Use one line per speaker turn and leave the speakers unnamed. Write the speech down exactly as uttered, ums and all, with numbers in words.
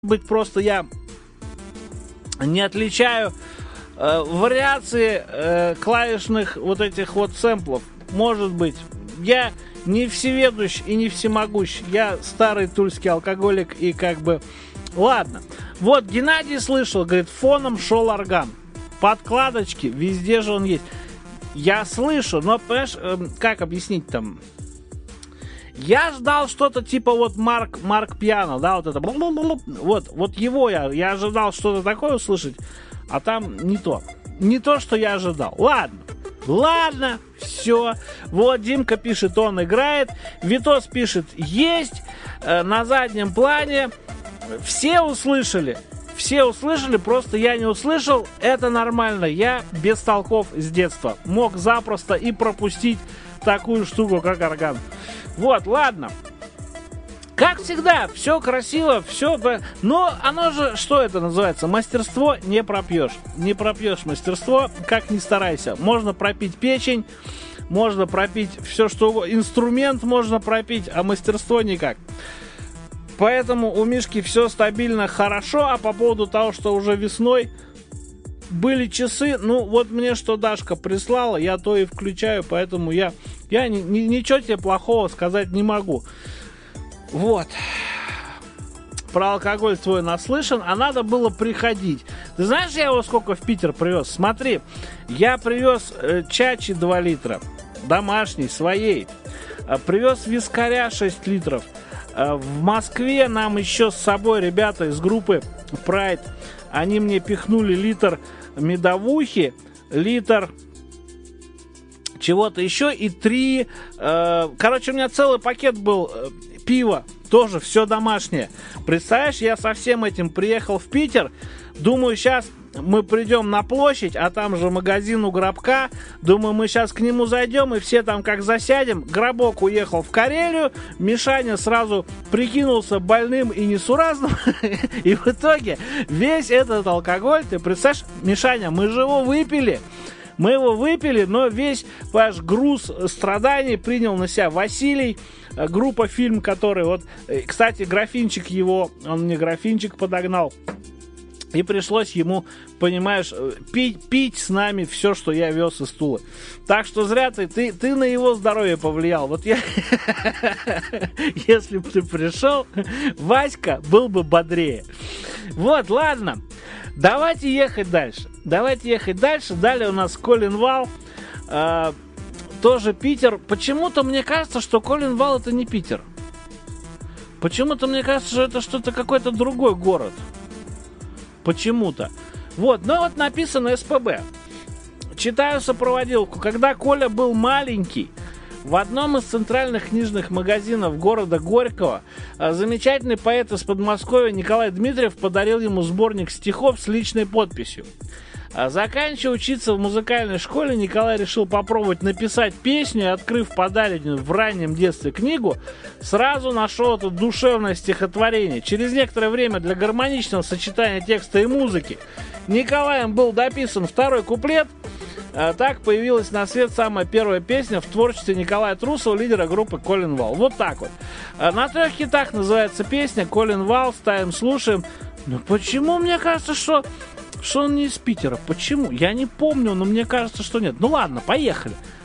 быть, просто я не отличаю э, вариации э, клавишных вот этих вот сэмплов. Может быть. Я не всеведущ и не всемогущ. Я старый тульский алкоголик и как бы... Ладно. Вот Геннадий слышал, говорит, фоном шел орган. Подкладочки, везде же он есть. Я слышу, но, понимаешь, э, как объяснить там... Я ждал что-то типа вот Марк, Марк Пьяно, да, вот это, вот, вот его я, я ожидал что-то такое услышать, а там не то, не то, что я ожидал. Ладно, ладно, все. Вот Димка пишет, он играет, Витос пишет, есть, э, на заднем плане, все услышали, все услышали, просто я не услышал, это нормально, я без толков с детства, мог запросто и пропустить такую штуку, как орган. Вот, ладно. Как всегда, все красиво, все... Но оно же, что это называется? Мастерство не пропьешь. Не пропьешь мастерство, как ни старайся. Можно пропить печень, можно пропить все, что угодно. Инструмент можно пропить, а мастерство никак. Поэтому у Мишки все стабильно, хорошо. А по поводу того, что уже весной были часы, ну вот мне что Дашка прислала, я то и включаю, поэтому я, я ни, ни, ничего тебе плохого сказать не могу. Вот. Про алкоголь твой наслышан, а надо было приходить. Ты знаешь, я его сколько в Питер привез? Смотри, я привез э, чачи два литра, домашней, своей. Э, привез вискаря шесть литров. Э, в Москве нам еще с собой ребята из группы Pride, они мне пихнули литр медовухи, литр чего-то еще и три... Э, короче, у меня целый пакет был э, пива, тоже все домашнее. Представляешь, я со всем этим приехал в Питер, думаю, сейчас мы придем на площадь, а там же магазин у Гробка, думаю, мы сейчас к нему зайдем и все там как засядем. Гробок уехал в Карелию, Мишаня сразу прикинулся больным и несуразным, и в итоге весь этот алкоголь, ты представляешь, Мишаня, мы же его выпили, мы его выпили, но весь ваш груз страданий принял на себя Василий, группа «Фильм», который вот, кстати, графинчик его, он мне графинчик подогнал. И пришлось ему, понимаешь, пить, пить с нами все, что я вез из Тулы. Так что зря ты, ты, ты на его здоровье повлиял. Вот я, если бы ты пришел, Васька был бы бодрее. Вот, ладно, давайте ехать дальше. Давайте ехать дальше. Далее у нас Колин Вал, э, тоже Питер. Почему-то мне кажется, что Колин Вал это не Питер. Почему-то мне кажется, что это что-то какой-то другой город. Почему-то. Вот, но вот написано СПБ. Читаю сопроводилку. Когда Коля был маленький, в одном из центральных книжных магазинов города Горького замечательный поэт из Подмосковья Николай Дмитриев подарил ему сборник стихов с личной подписью. Заканчивая учиться в музыкальной школе, Николай решил попробовать написать песню и, открыв подаренную в раннем детстве книгу, сразу нашел это душевное стихотворение. Через некоторое время для гармоничного сочетания текста и музыки Николаем был дописан второй куплет. Так появилась на свет самая первая песня в творчестве Николая Трусова, лидера группы Колин Вал. Вот так вот. На трех хитах называется песня Колин Вал. Ставим, слушаем. Но почему мне кажется, что... Что он не из Питера? Почему? Я не помню, но мне кажется, что нет. Ну ладно, поехали.